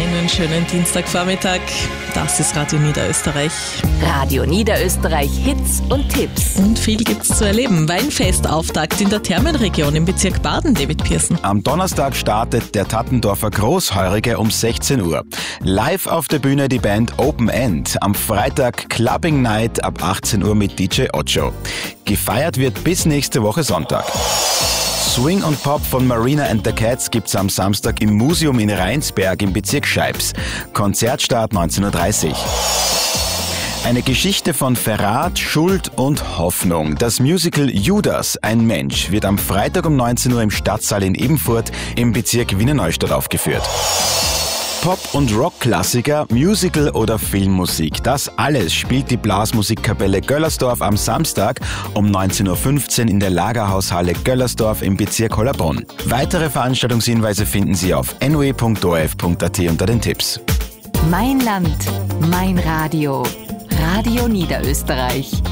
Einen schönen Dienstagvormittag. Das ist Radio Niederösterreich. Radio Niederösterreich Hits und Tipps. Und viel gibt's zu erleben. Weinfestauftakt in der Thermenregion im Bezirk Baden, David Pearson. Am Donnerstag startet der Tattendorfer Großheurige um 16 Uhr. Live auf der Bühne die Band Open End. Am Freitag Clubbing Night ab 18 Uhr mit DJ Ocho. Gefeiert wird bis nächste Woche Sonntag. Swing und Pop von Marina and the Cats gibt's am Samstag im Museum in Rheinsberg im Bezirk Scheibs. Konzertstart 19.30 Uhr. Eine Geschichte von Verrat, Schuld und Hoffnung. Das Musical Judas, ein Mensch, wird am Freitag um 19 Uhr im Stadtsaal in Ebenfurt im Bezirk Wiener Neustadt aufgeführt. Pop- und Rock-Klassiker, Musical oder Filmmusik. Das alles spielt die Blasmusikkapelle Göllersdorf am Samstag um 19.15 Uhr in der Lagerhaushalle Göllersdorf im Bezirk Hollerbrunn. Weitere Veranstaltungshinweise finden Sie auf noe.orf.at unter den Tipps. Mein Land, mein Radio. Radio Niederösterreich.